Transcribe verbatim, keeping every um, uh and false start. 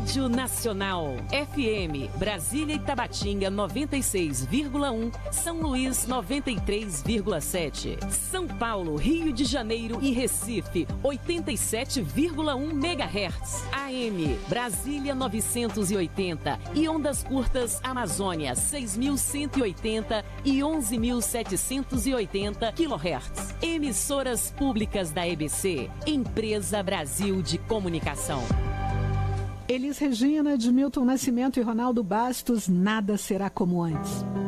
Rádio Nacional. F M, Brasília e Tabatinga noventa e seis vírgula um, São Luís noventa e três vírgula sete, São Paulo, Rio de Janeiro e Recife oitenta e sete vírgula um megahertz. A M, Brasília novecentos e oitenta e ondas curtas Amazônia seis mil cento e oitenta e onze mil setecentos e oitenta quilohertz. Emissoras públicas da E B C, Empresa Brasil de Comunicação. Elis Regina, de Milton Nascimento e Ronaldo Bastos, Nada Será Como Antes.